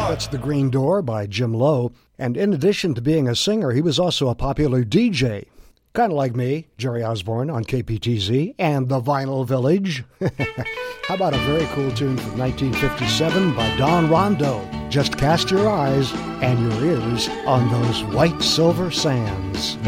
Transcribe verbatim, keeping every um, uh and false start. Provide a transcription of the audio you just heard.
That's The Green Door by Jim Lowe. And in addition to being a singer, he was also a popular D J. Kind of like me, Jerry Osborne on K P T Z and The Vinyl Village. How about a very cool tune from nineteen fifty-seven by Don Rondo? Just cast your eyes and your ears on those white silver sands.